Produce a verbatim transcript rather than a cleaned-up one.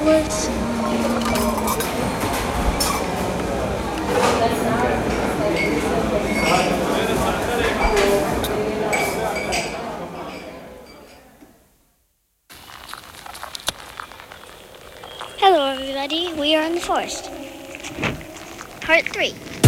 woods. Hello, everybody. We are in the forest. Part three.